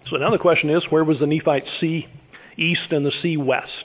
So now the question is, where was the Nephite sea east and the sea west?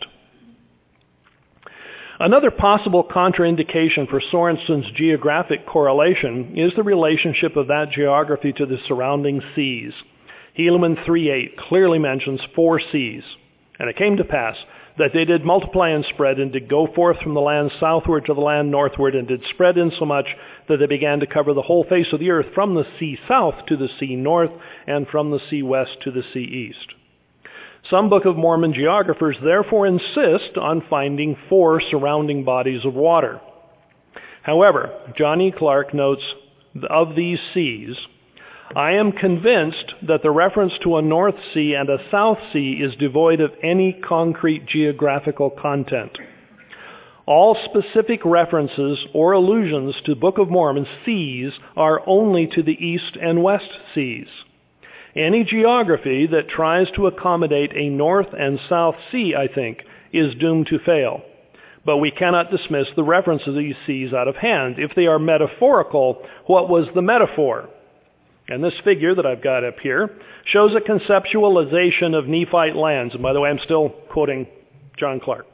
Another possible contraindication for Sorensen's geographic correlation is the relationship of that geography to the surrounding seas. Helaman 3:8 clearly mentions 4 seas. And it came to pass that they did multiply and spread, and did go forth from the land southward to the land northward, and did spread insomuch that they began to cover the whole face of the earth, from the sea south to the sea north, and from the sea west to the sea east. Some Book of Mormon geographers therefore insist on finding 4 surrounding bodies of water. However, John E. Clark notes, of these seas, I am convinced that the reference to a North Sea and a South Sea is devoid of any concrete geographical content. All specific references or allusions to Book of Mormon seas are only to the East and West Seas. Any geography that tries to accommodate a North and South Sea, I think, is doomed to fail. But we cannot dismiss the reference of these seas out of hand. If they are metaphorical, what was the metaphor? And this figure that I've got up here shows a conceptualization of Nephite lands. And by the way, I'm still quoting John Clark.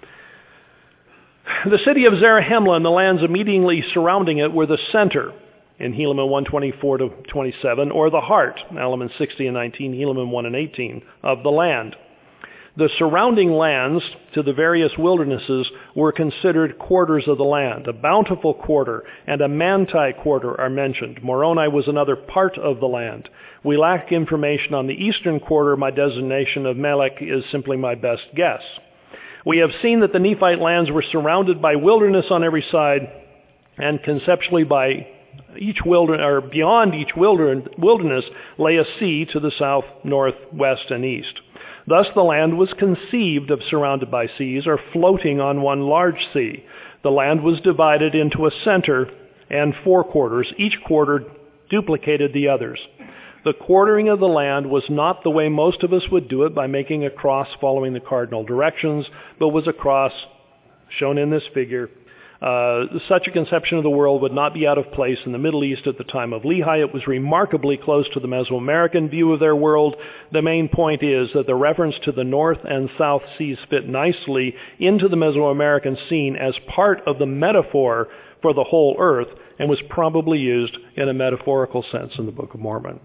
The city of Zarahemla and the lands immediately surrounding it were the center, in Helaman 1:24-27, or the heart, Helaman 60 and 19, Helaman 1 and 18, of the land. The surrounding lands to the various wildernesses were considered quarters of the land. A bountiful quarter and a Manti quarter are mentioned. Moroni was another part of the land. We lack information on the eastern quarter. My designation of Melech is simply my best guess. We have seen that the Nephite lands were surrounded by wilderness on every side, and conceptually by each wilderness, or beyond each wilderness, lay a sea to the south, north, west, and east. Thus the land was conceived of surrounded by seas, or floating on one large sea. The land was divided into a center and 4 quarters. Each quarter duplicated the others. The quartering of the land was not the way most of us would do it, by making a cross following the cardinal directions, but was a cross shown in this figure. Such a conception of the world would not be out of place in the Middle East at the time of Lehi. It was remarkably close to the Mesoamerican view of their world. The main point is that the reference to the North and South Seas fit nicely into the Mesoamerican scene as part of the metaphor for the whole earth, and was probably used in a metaphorical sense in the Book of Mormon.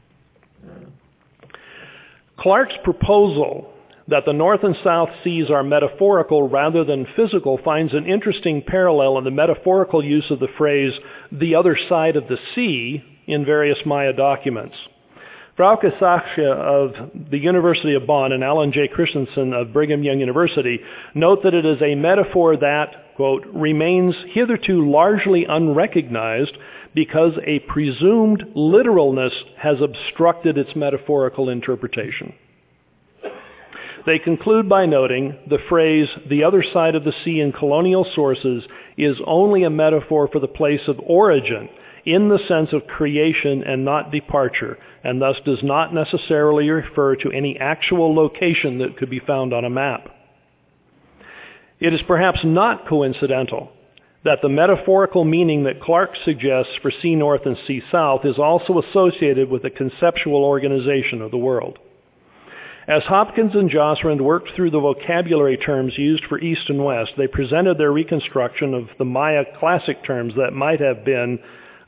Clark's proposal that the North and South Seas are metaphorical rather than physical finds an interesting parallel in the metaphorical use of the phrase, the other side of the sea, in various Maya documents. Frauke Sachse of the University of Bonn and Alan J. Christensen of Brigham Young University note that it is a metaphor that, quote, remains hitherto largely unrecognized because a presumed literalness has obstructed its metaphorical interpretation. They conclude by noting the phrase, the other side of the sea, in colonial sources is only a metaphor for the place of origin in the sense of creation and not departure, and thus does not necessarily refer to any actual location that could be found on a map. It is perhaps not coincidental that the metaphorical meaning that Clark suggests for sea north and sea south is also associated with the conceptual organization of the world. As Hopkins and Josrand worked through the vocabulary terms used for East and West, they presented their reconstruction of the Maya classic terms that might have been,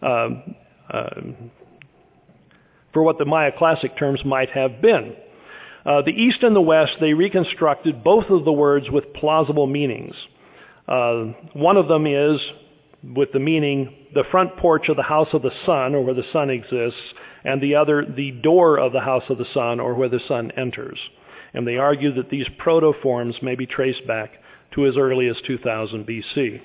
for what the Maya classic terms might have been. The East and the West, they reconstructed both of the words with plausible meanings. One of them is with the meaning the front porch of the house of the sun, or where the sun exists, and the other, the door of the house of the sun, or where the sun enters. And they argue that these proto-forms may be traced back to as early as 2000 BC.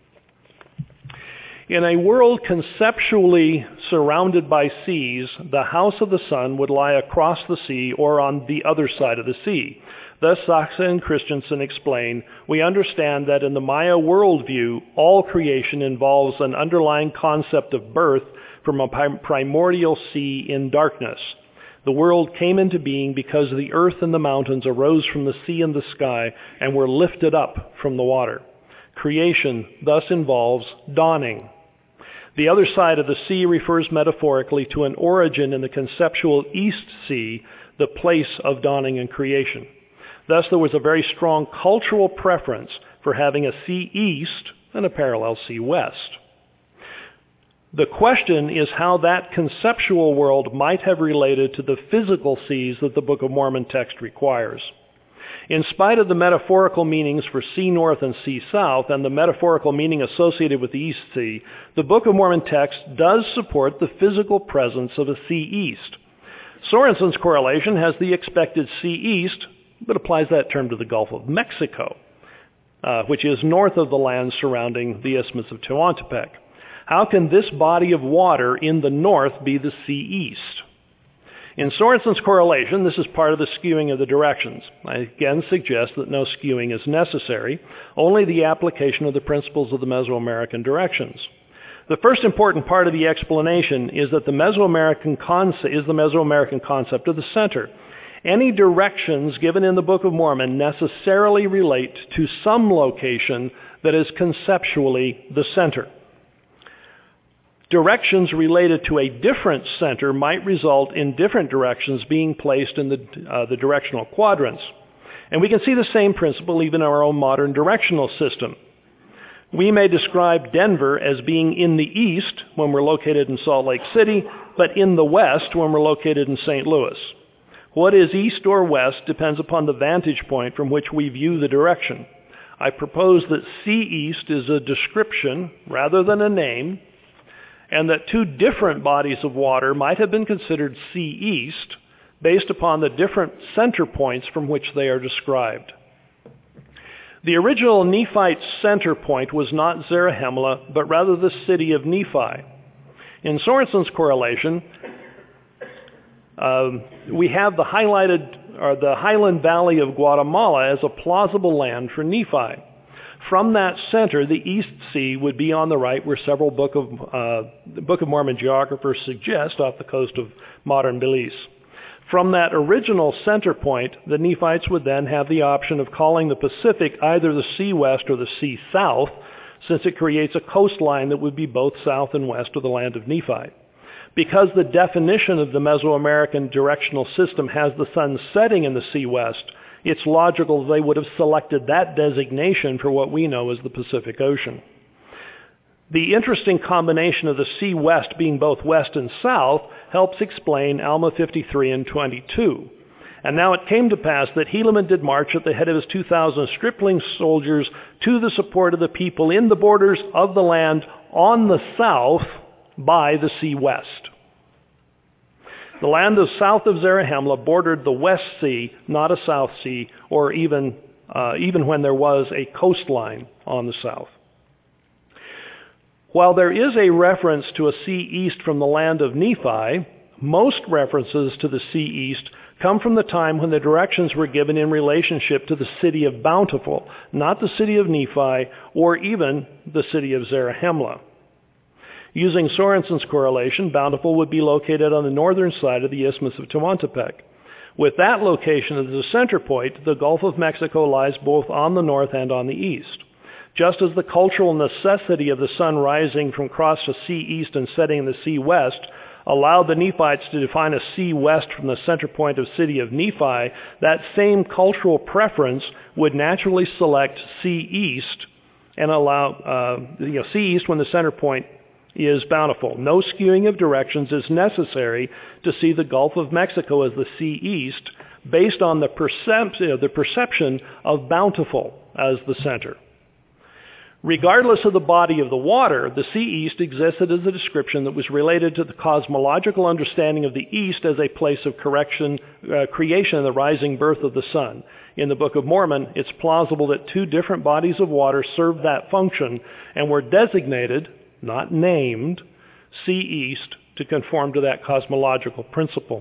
In a world conceptually surrounded by seas, the house of the sun would lie across the sea or on the other side of the sea. Thus, Sachse and Christensen explain, we understand that in the Maya worldview, all creation involves an underlying concept of birth from a primordial sea in darkness. The world came into being because the earth and the mountains arose from the sea and the sky and were lifted up from the water. Creation thus involves dawning. The other side of the sea refers metaphorically to an origin in the conceptual East Sea the place of dawning and creation. Thus, there was a very strong cultural preference for having a sea east and a parallel sea west. The question is how that conceptual world might have related to the physical seas that the Book of Mormon text requires. In spite of the metaphorical meanings for sea north and sea south and the metaphorical meaning associated with the East Sea, the Book of Mormon text does support the physical presence of a sea east. Sorensen's correlation has the expected sea east, but applies that term to the Gulf of Mexico, which is north of the land surrounding the Isthmus of Tehuantepec. How can this body of water in the north be the sea east? In Sorensen's correlation, this is part of the skewing of the directions. I again suggest that no skewing is necessary, only the application of the principles of the Mesoamerican directions. The first important part of the explanation is that the Mesoamerican concept of the center. Any directions given in the Book of Mormon necessarily relate to some location that is conceptually the center. Directions related to a different center might result in different directions being placed in the directional quadrants. And we can see the same principle even in our own modern directional system. We may describe Denver as being in the east when we're located in Salt Lake City, but in the west when we're located in St. Louis. What is east or west depends upon the vantage point from which we view the direction. I propose that sea east is a description rather than a name, and that two different bodies of water might have been considered sea east based upon the different center points from which they are described. The original Nephite center point was not Zarahemla, but rather the city of Nephi. In Sorensen's correlation, we have the Highland Valley of Guatemala as a plausible land for Nephi. From that center, the East Sea would be on the right, where several Book of Mormon geographers suggest off the coast of modern Belize. From that original center point, the Nephites would then have the option of calling the Pacific either the Sea West or the Sea South, since it creates a coastline that would be both south and west of the land of Nephi. Because the definition of the Mesoamerican directional system has the sun setting in the Sea West, it's logical they would have selected that designation for what we know as the Pacific Ocean. The interesting combination of the Sea West being both west and south helps explain Alma 53 and 22. And now it came to pass that Helaman did march at the head of his 2,000 stripling soldiers to the support of the people in the borders of the land on the south by the Sea West. The land south of Zarahemla bordered the West Sea, not a South Sea, or even when there was a coastline on the south. While there is a reference to a sea east from the land of Nephi, most references to the sea east come from the time when the directions were given in relationship to the city of Bountiful, not the city of Nephi or even the city of Zarahemla. Using Sorensen's correlation, Bountiful would be located on the northern side of the Isthmus of Tehuantepec. With that location as the center point, the Gulf of Mexico lies both on the north and on the east. Just as the cultural necessity of the sun rising from across the sea east and setting in the sea west allowed the Nephites to define a sea west from the center point of city of Nephi, that same cultural preference would naturally select sea east and allow sea east when the center point is Bountiful. No skewing of directions is necessary to see the Gulf of Mexico as the sea east based on the perception of Bountiful as the center. Regardless of the body of the water, the sea east existed as a description that was related to the cosmological understanding of the east as a place of creation and the rising birth of the sun. In the Book of Mormon, it's plausible that two different bodies of water served that function and were designated, not named, sea east to conform to that cosmological principle.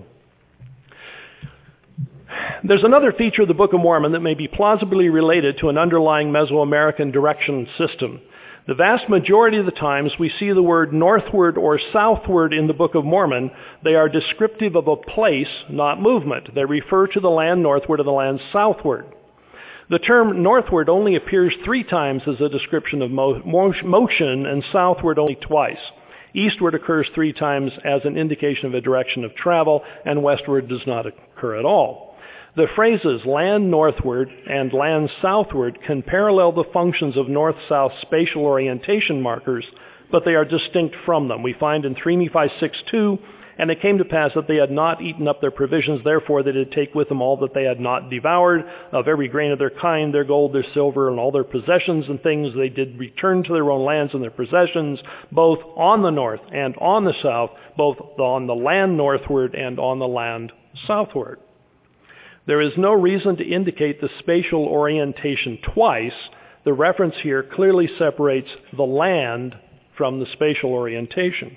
There's another feature of the Book of Mormon that may be plausibly related to an underlying Mesoamerican direction system. The vast majority of the times we see the word northward or southward in the Book of Mormon, they are descriptive of a place, not movement. They refer to the land northward or the land southward. The term northward only appears 3 times as a description of motion and southward only twice. Eastward occurs 3 times as an indication of a direction of travel, and westward does not occur at all. The phrases land northward and land southward can parallel the functions of north-south spatial orientation markers, but they are distinct from them. We find in 3 Nephi 6:2, and it came to pass that they had not eaten up their provisions, therefore they did take with them all that they had not devoured, of every grain of their kind, their gold, their silver, and all their possessions and things. They did return to their own lands and their possessions, both on the north and on the south, both on the land northward and on the land southward. There is no reason to indicate the spatial orientation twice. The reference here clearly separates the land from the spatial orientation.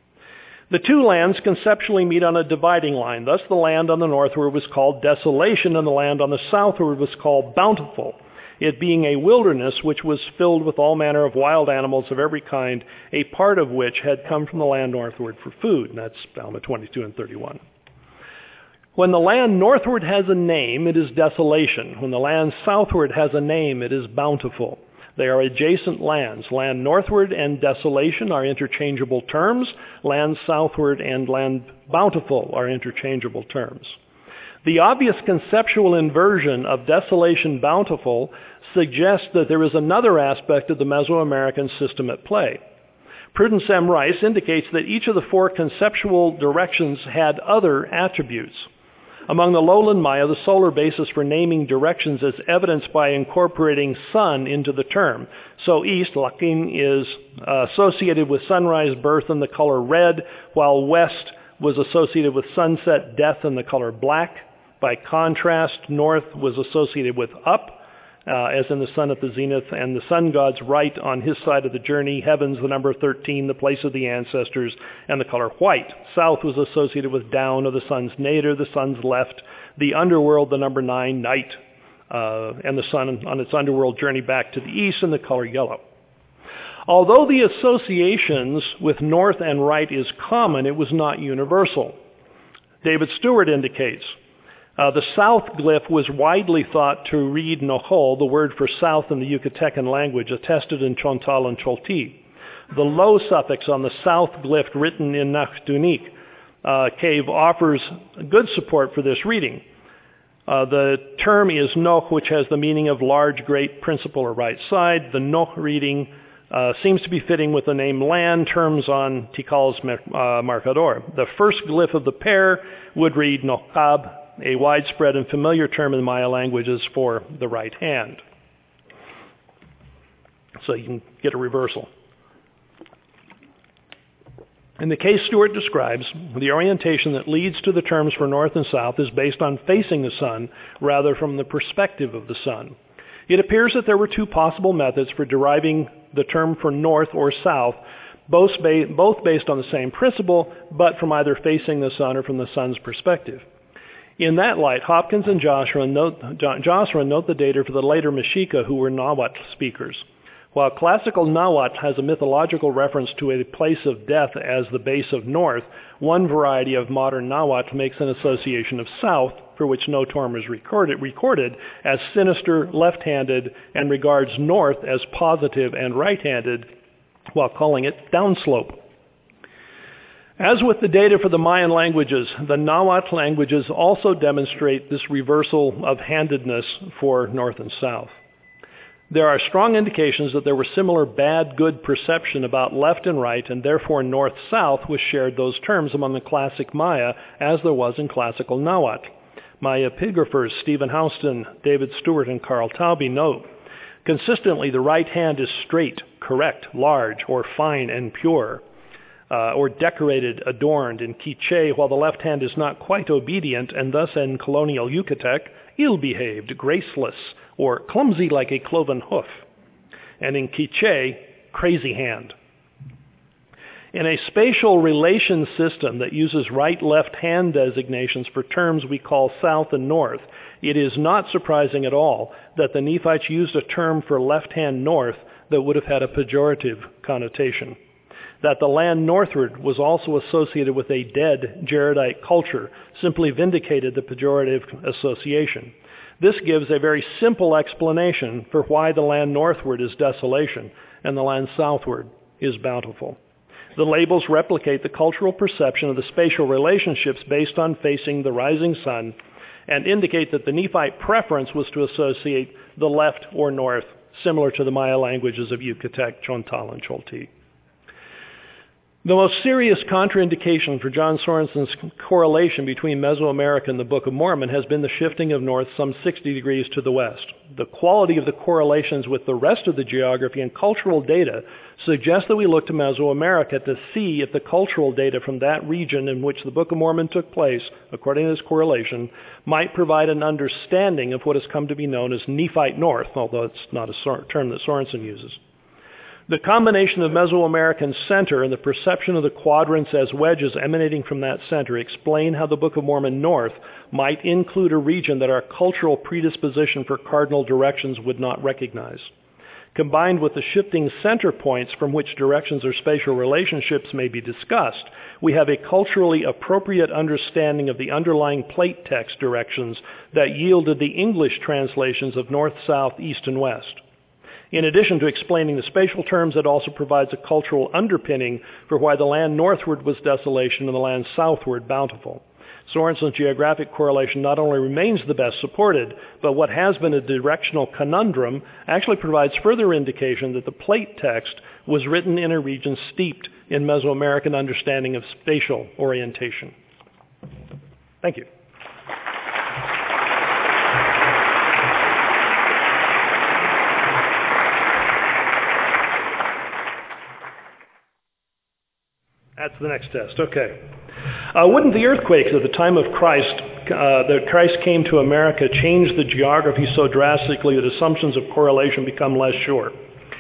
The 2 lands conceptually meet on a dividing line. Thus, the land on the northward was called desolation, and the land on the southward was called bountiful, it being a wilderness which was filled with all manner of wild animals of every kind, a part of which had come from the land northward for food. And that's Alma 22 and 31. When the land northward has a name, it is desolation. When the land southward has a name, it is bountiful. They are adjacent lands. Land northward and desolation are interchangeable terms. Land southward and land bountiful are interchangeable terms. The obvious conceptual inversion of desolation bountiful suggests that there is another aspect of the Mesoamerican system at play. Prudence M. Rice indicates that each of the 4 conceptual directions had other attributes. Among the lowland Maya, the solar basis for naming directions is evidenced by incorporating sun into the term. So east, Lakin, is associated with sunrise, birth, and the color red, while west was associated with sunset, death, and the color black. By contrast, north was associated with up, as in the sun at the zenith, and the sun god's right on his side of the journey, heavens, the number 13, the place of the ancestors, and the color white. South was associated with down, of the sun's nadir, the sun's left, the underworld, the number 9, night, and the sun on its underworld journey back to the east, and the color yellow. Although the associations with north and right is common, it was not universal. David Stewart indicates, the south glyph was widely thought to read Nohol, the word for south in the Yucatecan language, attested in Chontal and Cholti. The low suffix on the south glyph written in Nachdunik cave offers good support for this reading. The term is Noh, which has the meaning of large, great, principal, or right side. The Noh reading seems to be fitting with the name land terms on Tikal's Marcador. The first glyph of the pair would read Nohkab, a widespread and familiar term in the Maya languages for the right hand. So you can get a reversal. In the case Stewart describes, the orientation that leads to the terms for north and south is based on facing the sun rather from the perspective of the sun. It appears that there were 2 possible methods for deriving the term for north or south, both based on the same principle, but from either facing the sun or from the sun's perspective. In that light, Hopkins and Joshua note the data for the later Mexica, who were Nahuatl speakers. While classical Nahuatl has a mythological reference to a place of death as the base of north, one variety of modern Nahuatl makes an association of south, for which no term is recorded as sinister, left-handed, and regards north as positive and right-handed, while calling it downslope. As with the data for the Mayan languages, the Nahuatl languages also demonstrate this reversal of handedness for north and south. There are strong indications that there were similar bad-good perception about left and right, and therefore north-south was shared those terms among the classic Maya as there was in classical Nahuatl. Maya epigraphers Stephen Houston, David Stewart, and Carl Taube note, consistently the right hand is straight, correct, large, or fine and pure, or decorated, adorned in Quiche, while the left hand is not quite obedient, and thus in colonial Yucatec, ill-behaved, graceless, or clumsy like a cloven hoof, and in Quiche, crazy hand. In a spatial relation system that uses right-left hand designations for terms we call south and north, it is not surprising at all that the Nephites used a term for left-hand north that would have had a pejorative connotation. That the land northward was also associated with a dead Jaredite culture simply vindicated the pejorative association. This gives a very simple explanation for why the land northward is desolation and the land southward is bountiful. The labels replicate the cultural perception of the spatial relationships based on facing the rising sun and indicate that the Nephite preference was to associate the left or north, similar to the Maya languages of Yucatec, Chontal, and Cholti. The most serious contraindication for John Sorensen's correlation between Mesoamerica and the Book of Mormon has been the shifting of north some 60 degrees to the west. The quality of the correlations with the rest of the geography and cultural data suggests that we look to Mesoamerica to see if the cultural data from that region in which the Book of Mormon took place, according to this correlation, might provide an understanding of what has come to be known as Nephite North, although it's not a term that Sorensen uses. The combination of Mesoamerican center and the perception of the quadrants as wedges emanating from that center explain how the Book of Mormon North might include a region that our cultural predisposition for cardinal directions would not recognize. Combined with the shifting center points from which directions or spatial relationships may be discussed, we have a culturally appropriate understanding of the underlying plate text directions that yielded the English translations of north, south, east, and west. In addition to explaining the spatial terms, it also provides a cultural underpinning for why the land northward was desolation and the land southward bountiful. Sorensen's geographic correlation not only remains the best supported, but what has been a directional conundrum actually provides further indication that the plate text was written in a region steeped in Mesoamerican understanding of spatial orientation. Thank you. That's the next test. Okay. Wouldn't the earthquakes at the time of Christ, that Christ came to America, change the geography so drastically that assumptions of correlation become less sure?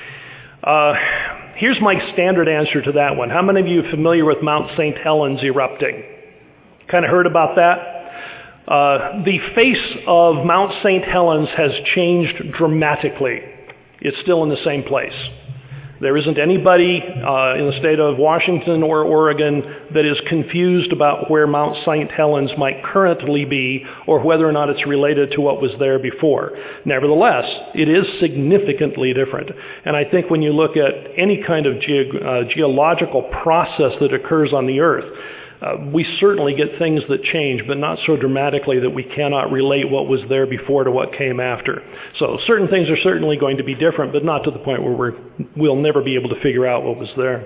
Here's my standard answer to that one. How many of you are familiar with Mount St. Helens erupting? Kind of heard about that? The face of Mount St. Helens has changed dramatically. It's still in the same place. There isn't anybody in the state of Washington or Oregon that is confused about where Mount St. Helens might currently be or whether or not it's related to what was there before. Nevertheless, it is significantly different. And I think when you look at any kind of geological process that occurs on the Earth, we certainly get things that change, but not so dramatically that we cannot relate what was there before to what came after. So certain things are certainly going to be different, but not to the point where we'll never be able to figure out what was there.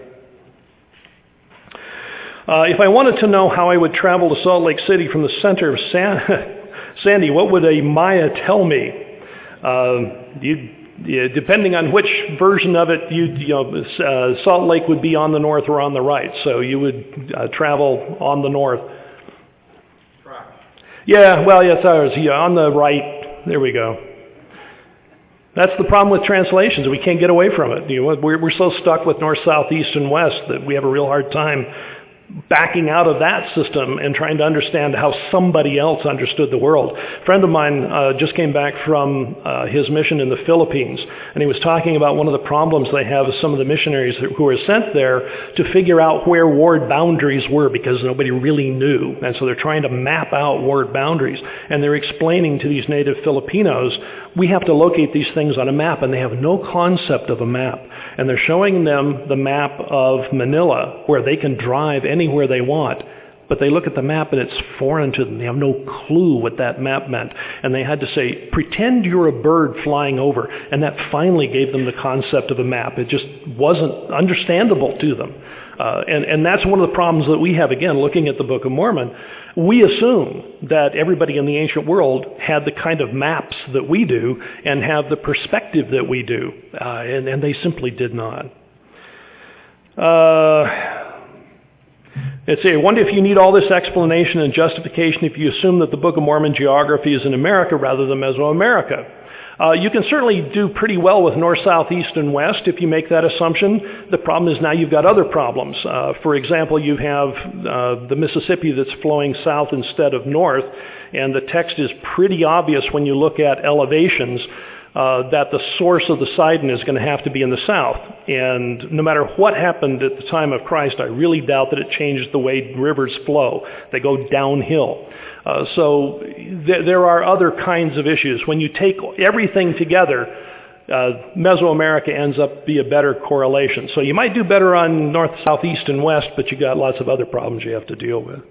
If I wanted to know how I would travel to Salt Lake City from the center of Sandy, what would a Maya tell me? Depending on which version of it, Salt Lake would be on the north or on the right. So you would travel on the north. Right. Yeah, well, yes, on the right. There we go. That's the problem with translations. We can't get away from it. We're so stuck with north, south, east, and west that we have a real hard time backing out of that system and trying to understand how somebody else understood the world. A friend of mine just came back from his mission in the Philippines, and he was talking about one of the problems they have with some of the missionaries who were sent there to figure out where ward boundaries were, because nobody really knew. And so they're trying to map out ward boundaries. And they're explaining to these native Filipinos, we have to locate these things on a map, and they have no concept of a map. And they're showing them the map of Manila, where they can drive anywhere they want. But they look at the map and it's foreign to them. They have no clue what that map meant. And they had to say, pretend you're a bird flying over. And that finally gave them the concept of a map. It just wasn't understandable to them. And that's one of the problems that we have, again, looking at the Book of Mormon. We assume that everybody in the ancient world had the kind of maps that we do and have the perspective that we do. And they simply did not. Let's see, I wonder if you need all this explanation and justification if you assume that the Book of Mormon geography is in America rather than Mesoamerica. You can certainly do pretty well with north, south, east, and west if you make that assumption. The problem is now you've got other problems. For example, you have the Mississippi that's flowing south instead of north, and the text is pretty obvious when you look at elevations that the source of the Sidon is going to have to be in the south. And no matter what happened at the time of Christ, I really doubt that it changed the way rivers flow. They go downhill. So there are other kinds of issues. When you take everything together, Mesoamerica ends up be a better correlation. So you might do better on north, south, east, and west, but you got lots of other problems you have to deal with.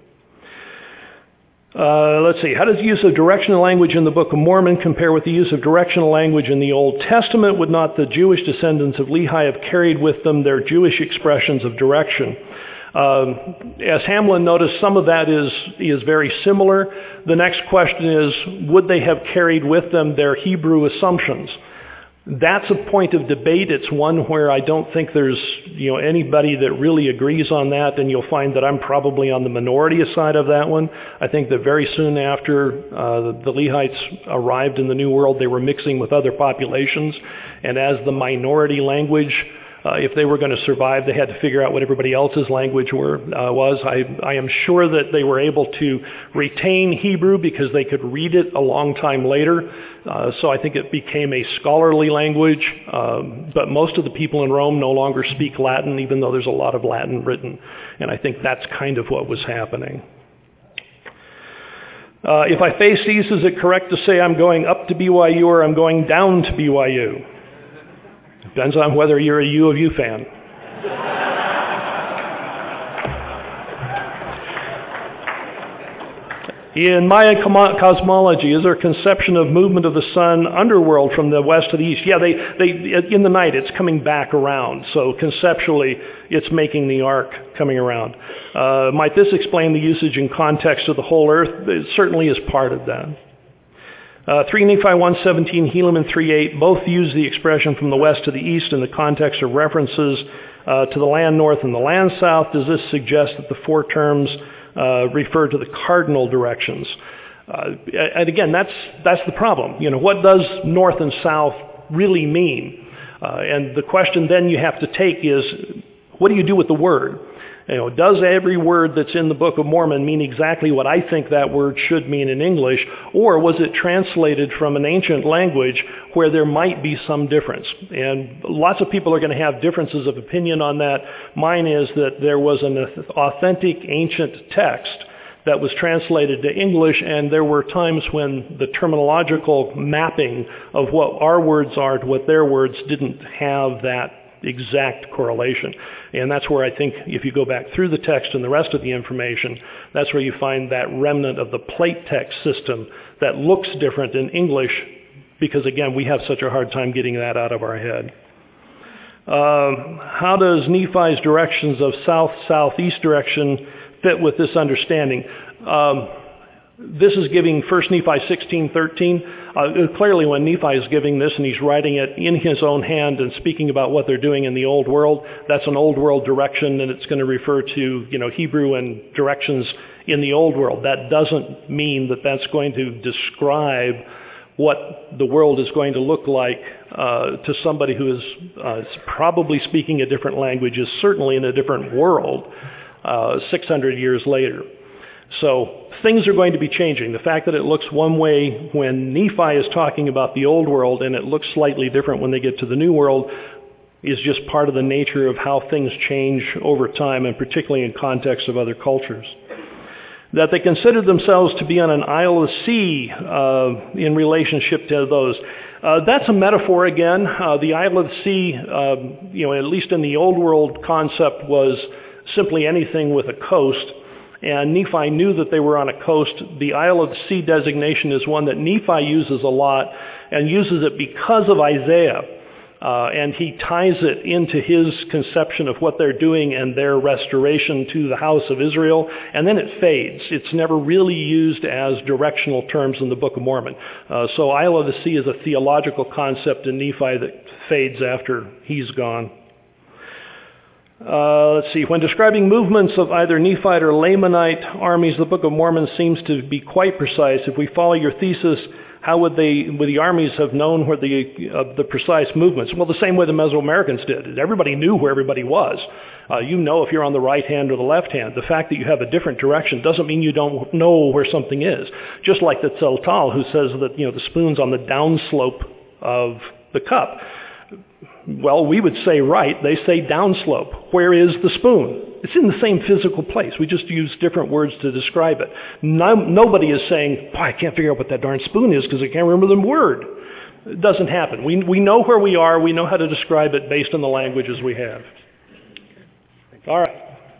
Let's see. How does the use of directional language in the Book of Mormon compare with the use of directional language in the Old Testament? Would not the Jewish descendants of Lehi have carried with them their Jewish expressions of direction? As Hamlin noticed, some of that is very similar. The next question is, would they have carried with them their Hebrew assumptions? That's a point of debate. It's one where I don't think there's anybody that really agrees on that, and you'll find that I'm probably on the minority side of that one. I think that very soon after the Lehites arrived in the New World, they were mixing with other populations, and as the minority language, if they were going to survive, they had to figure out what everybody else's language was. I am sure that they were able to retain Hebrew because they could read it a long time later. So I think it became a scholarly language. But most of the people in Rome no longer speak Latin, even though there's a lot of Latin written. And I think that's kind of what was happening. If I face east, is it correct to say I'm going up to BYU or I'm going down to BYU? Depends on whether you're a U of U fan. In Maya cosmology, is there a conception of movement of the sun underworld from the west to the east? Yeah, they in the night it's coming back around. So conceptually, it's making the arc coming around. Might this explain the usage and context of the whole earth? It certainly is part of that. 3 Nephi 1:17, Helaman 3:8, both use the expression from the west to the east in the context of references to the land north and the land south. Does this suggest that the four terms refer to the cardinal directions? And again, that's the problem. What does north and south really mean? And the question then you have to take is, what do you do with the word? Does every word that's in the Book of Mormon mean exactly what I think that word should mean in English, or was it translated from an ancient language where there might be some difference? And lots of people are going to have differences of opinion on that. Mine is that there was an authentic ancient text that was translated to English, and there were times when the terminological mapping of what our words are to what their words didn't have that exact correlation. And that's where I think if you go back through the text and the rest of the information, that's where you find that remnant of the plate text system that looks different in English because, again, we have such a hard time getting that out of our head. How does Nephi's directions of south-southeast direction fit with this understanding? This is giving 1 Nephi 16:13. Clearly when Nephi is giving this and he's writing it in his own hand and speaking about what they're doing in the old world, that's an old world direction, and it's going to refer to Hebrew and directions in the old world. That doesn't mean that that's going to describe what the world is going to look like to somebody who is probably speaking a different language, is certainly in a different world 600 years later. So things are going to be changing. The fact that it looks one way when Nephi is talking about the old world and it looks slightly different when they get to the new world is just part of the nature of how things change over time, and particularly in context of other cultures. That they considered themselves to be on an isle of the sea in relationship to those. That's a metaphor again. The isle of the sea, at least in the old world concept, was simply anything with a coast. And Nephi knew that they were on a coast. The Isle of the Sea designation is one that Nephi uses a lot, and uses it because of Isaiah. And he ties it into his conception of what they're doing and their restoration to the house of Israel. And then it fades. It's never really used as directional terms in the Book of Mormon. So Isle of the Sea is a theological concept in Nephi that fades after he's gone. Let's see. When describing movements of either Nephite or Lamanite armies, the Book of Mormon seems to be quite precise. If we follow your thesis, how would the armies have known where the precise movements? Well, the same way the Mesoamericans did. Everybody knew where everybody was. If you're on the right hand or the left hand. The fact that you have a different direction doesn't mean you don't know where something is. Just like the Tzeltal, who says that the spoon's on the downslope of the cup. Well, we would say right, they say downslope. Where is the spoon? It's in the same physical place. We just use different words to describe it. Nobody is saying, I can't figure out what that darn spoon is because I can't remember the word. It doesn't happen. We know where we are. We know how to describe it based on the languages we have. All right.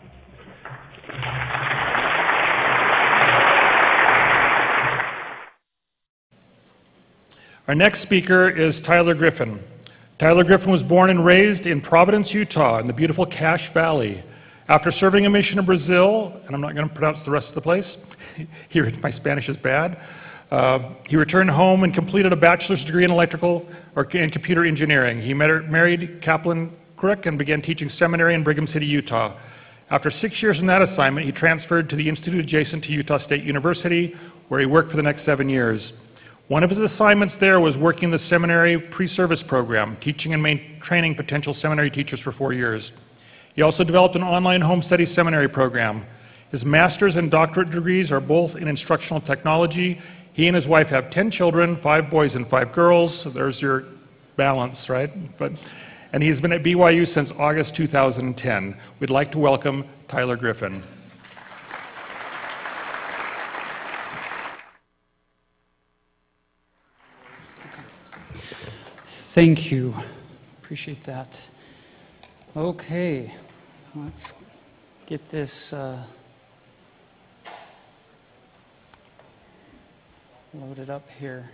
Our next speaker is Tyler Griffin. Tyler Griffin was born and raised in Providence, Utah, in the beautiful Cache Valley. After serving a mission in Brazil, and I'm not going to pronounce the rest of the place, here my Spanish is bad, he returned home and completed a bachelor's degree in in computer engineering. He married Kaplan Crook and began teaching seminary in Brigham City, Utah. After 6 years in that assignment, he transferred to the institute adjacent to Utah State University, where he worked for the next 7 years. One of his assignments there was working the seminary pre-service program, teaching and training potential seminary teachers for 4 years. He also developed an online home study seminary program. His master's and doctorate degrees are both in instructional technology. He and his wife have 10 children, 5 boys and 5 girls. So there's your balance, right? And he's been at BYU since August 2010. We'd like to welcome Tyler Griffin. Thank you. Appreciate that. Okay, let's get this loaded up here.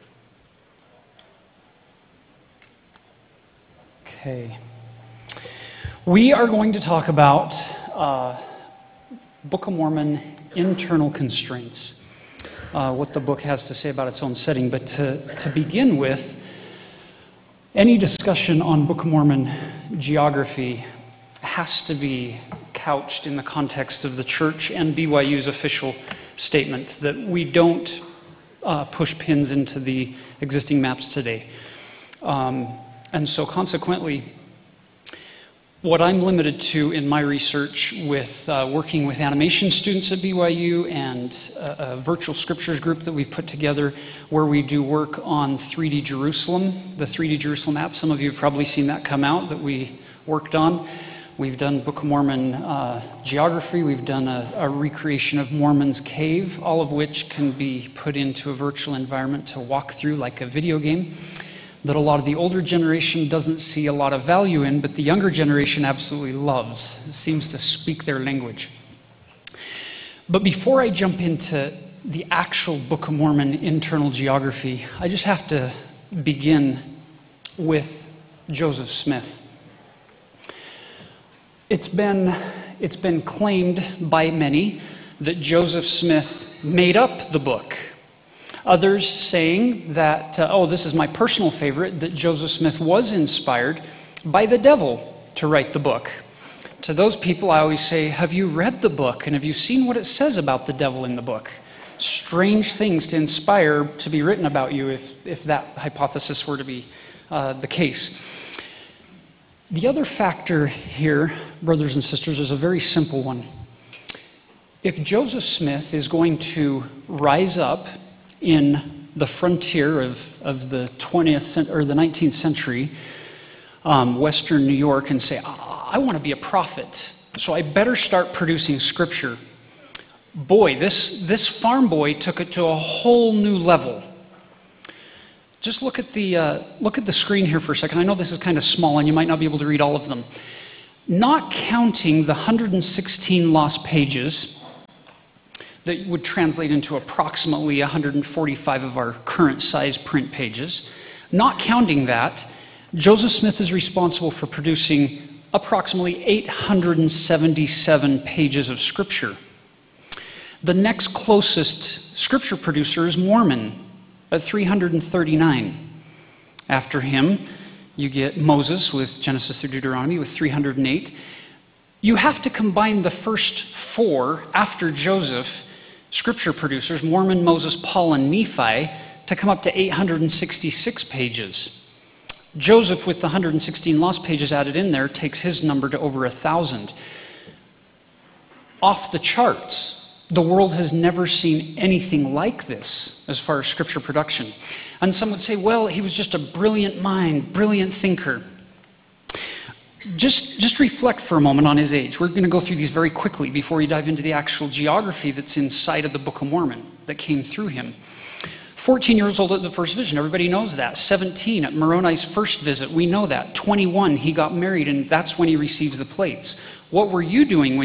Okay. We are going to talk about Book of Mormon internal constraints, what the book has to say about its own setting. But to begin with, any discussion on Book of Mormon geography has to be couched in the context of the church and BYU's official statement that we don't push pins into the existing maps today. And so consequently, what I'm limited to in my research with working with animation students at BYU and a virtual scriptures group that we've put together where we do work on 3D Jerusalem, the 3D Jerusalem app. Some of you have probably seen that come out that we worked on. We've done Book of Mormon geography. We've done a recreation of Mormon's Cave, all of which can be put into a virtual environment to walk through like a video game that a lot of the older generation doesn't see a lot of value in, but the younger generation absolutely loves. It seems to speak their language. But before I jump into the actual Book of Mormon internal geography, I just have to begin with Joseph Smith. It's been claimed by many that Joseph Smith made up the book. Others saying that, this is my personal favorite, that Joseph Smith was inspired by the devil to write the book. To those people, I always say, have you read the book and have you seen what it says about the devil in the book? Strange things to inspire to be written about you if that hypothesis were to be the case. The other factor here, brothers and sisters, is a very simple one. If Joseph Smith is going to rise up in the frontier of the 20th or the 19th century, Western New York, and say, I want to be a prophet, so I better start producing scripture. Boy, this farm boy took it to a whole new level. Just look at the screen here for a second. I know this is kind of small and you might not be able to read all of them. Not counting the 116 lost pages that would translate into approximately 145 of our current size print pages. Not counting that, Joseph Smith is responsible for producing approximately 877 pages of scripture. The next closest scripture producer is Mormon at 339. After him, you get Moses with Genesis through Deuteronomy with 308. You have to combine the first 4 after Joseph scripture producers, Mormon, Moses, Paul, and Nephi, to come up to 866 pages. Joseph, with the 116 lost pages added in there, takes his number to over 1,000. Off the charts. The world has never seen anything like this as far as scripture production. And some would say, well, he was just a brilliant mind, brilliant thinker. Just reflect for a moment on his age. We're going to go through these very quickly before we dive into the actual geography that's inside of the Book of Mormon that came through him. 14 years old at the first vision, everybody knows that. 17 at Moroni's first visit, we know that. 21, he got married, and that's when he receives the plates. What were you doing when